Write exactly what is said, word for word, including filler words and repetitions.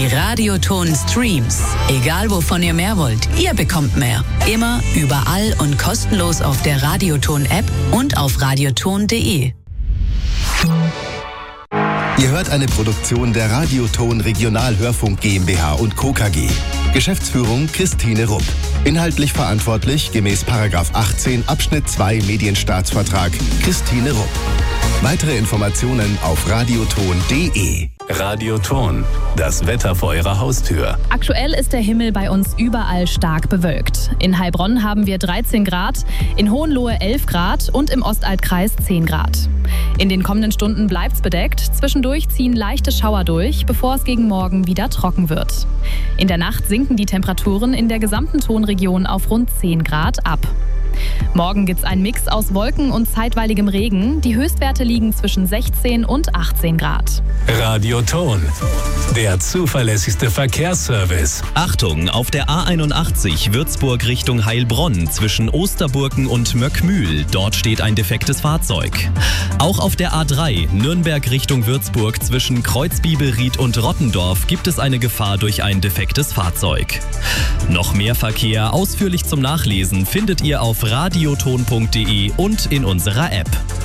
Radioton Streams. Egal wovon ihr mehr wollt, ihr bekommt mehr. Immer, überall und kostenlos auf der Radioton-App und auf radioton punkt de. Ihr hört eine Produktion der Radioton Regionalhörfunk GmbH und Co. K G. Geschäftsführung Christine Rupp. Inhaltlich verantwortlich gemäß Paragraph achtzehn Abschnitt zwei Medienstaatsvertrag Christine Rupp. Weitere Informationen auf radioton punkt de. Radioton, das Wetter vor Ihrer Haustür. Aktuell ist der Himmel bei uns überall stark bewölkt. In Heilbronn haben wir dreizehn Grad, in Hohenlohe elf Grad und im Ostaltkreis zehn Grad. In den kommenden Stunden bleibt's bedeckt, zwischendurch ziehen leichte Schauer durch, bevor es gegen Morgen wieder trocken wird. In der Nacht sinken die Temperaturen in der gesamten Tonregion auf rund zehn Grad ab. Morgen gibt's einen Mix aus Wolken und zeitweiligem Regen. Die Höchstwerte liegen zwischen sechzehn und achtzehn Grad. Radioton, der zuverlässigste Verkehrsservice. Achtung, auf der A einundachtzig Würzburg Richtung Heilbronn zwischen Osterburken und Möckmühl. Dort steht ein defektes Fahrzeug. Auch auf der A drei Nürnberg Richtung Würzburg zwischen Kreuzbibelried und Rottendorf gibt es eine Gefahr durch ein defektes Fahrzeug. Noch mehr Verkehr ausführlich zum Nachlesen findet ihr auf radioton punkt de und in unserer App.